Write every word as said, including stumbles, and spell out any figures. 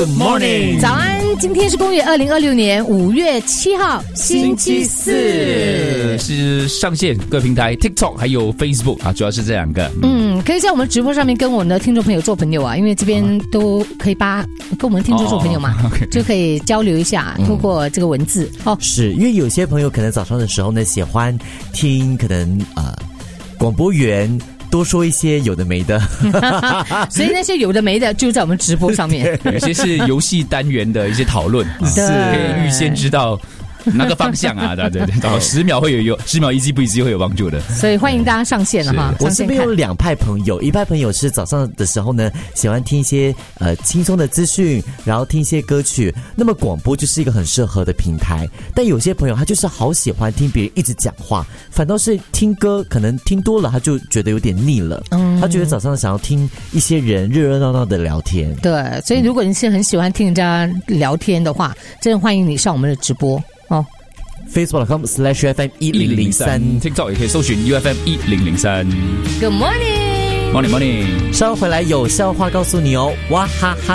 Good morning， 早安，今天是公元二零二六年五月七号，星期四， 是上线各平台 TikTok 还有 Facebook 啊，主要是这两个。 嗯，可以在我们直播上面跟我们的听众朋友做朋友啊，因为这边都可以把跟我们听众做朋友嘛， 哦 okay 就可以交流一下，透过这个文字、嗯、哦。 是因为有些朋友可能早上的时候呢，喜欢听可能呃广播员多说一些有的没的所以那些有的没的就在我们直播上面有些是游戏单元的一些讨论，是可以预先知道哪个方向啊？对对对，然后十秒会有有十秒 easy breezy 会有帮助的， 所以欢迎大家上线了哈。 我这边有两派朋友，一派朋友是早上的时候呢，喜欢听一些呃轻松的资讯，然后听一些歌曲。那么广播就是一个很适合的平台，但有些朋友他就是好喜欢听别人一直讲话，反倒是听歌可能听多了他就觉得有点腻了。嗯，他觉得早上想要听一些人热热闹闹的聊天。 对，所以如果你是很喜欢听人家聊天的话，真的欢迎你上我们的直播。哦 Facebook 点 com slash F M 一零零三 TikTok 也可以搜寻 U F M 一零零三。 Good morning Morning Morning， 稍后回来有笑话告诉你哦，哇哈哈。